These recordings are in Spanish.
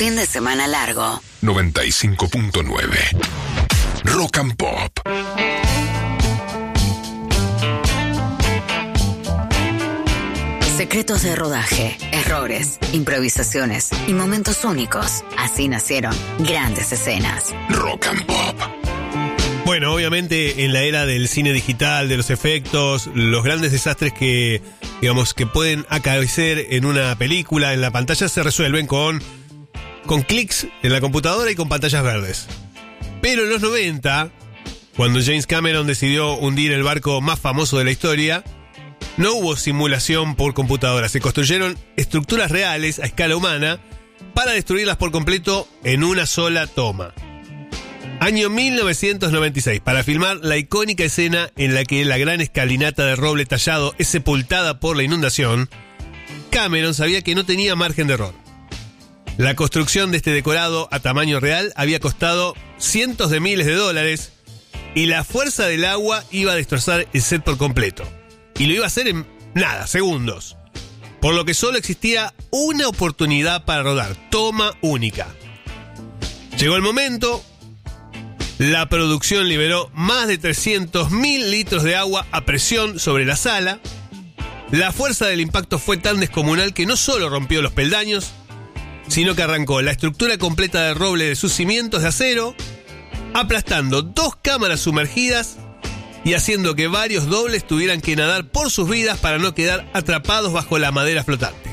fin de semana largo. 95.9 Rock and Pop. Secretos de rodaje, errores, improvisaciones y momentos únicos. Así nacieron grandes escenas. Rock and Pop. Bueno, obviamente en la era del cine digital, de los efectos, los grandes desastres que, digamos, que pueden acaecer en una película, en la pantalla, se resuelven con clics en la computadora y con pantallas verdes. Pero en los 90, cuando James Cameron decidió hundir el barco más famoso de la historia, no hubo simulación por computadora. Se construyeron estructuras reales a escala humana para destruirlas por completo en una sola toma. Año 1996, para filmar la icónica escena en la que la gran escalinata de roble tallado es sepultada por la inundación, Cameron sabía que no tenía margen de error. La construcción de este decorado a tamaño real había costado cientos de miles de dólares y la fuerza del agua iba a destrozar el set por completo. Y lo iba a hacer en nada, segundos. Por lo que solo existía una oportunidad para rodar, toma única. Llegó el momento. La producción liberó más de 300.000 litros de agua a presión sobre la sala. La fuerza del impacto fue tan descomunal que no solo rompió los peldaños, sino que arrancó la estructura completa de roble de sus cimientos de acero, aplastando 2 cámaras sumergidas y haciendo que varios dobles tuvieran que nadar por sus vidas para no quedar atrapados bajo la madera flotante.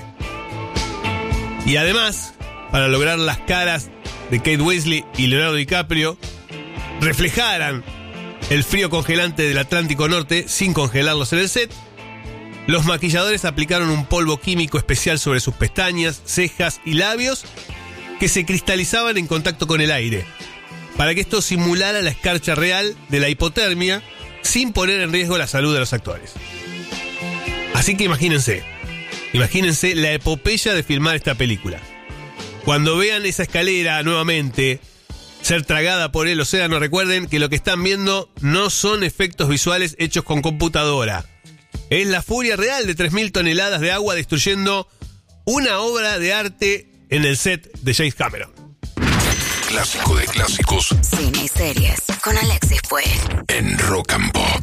Y además, para lograr las caras de Kate Winslet y Leonardo DiCaprio reflejaran el frío congelante del Atlántico Norte sin congelarlos en el set, los maquilladores aplicaron un polvo químico especial sobre sus pestañas, cejas y labios que se cristalizaban en contacto con el aire, para que esto simulara la escarcha real de la hipotermia sin poner en riesgo la salud de los actores. Así que imagínense la epopeya de filmar esta película. Cuando vean esa escalera nuevamente ser tragada por el océano, recuerden que lo que están viendo no son efectos visuales hechos con computadora. Es la furia real de 3.000 toneladas de agua destruyendo una obra de arte en el set de James Cameron. Clásico de clásicos. Cine y series con Alexis Puig. En Rock and Pop.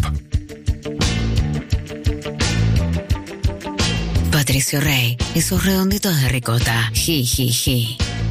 Patricio Rey y sus redonditos de ricota. Ji, ji, ji.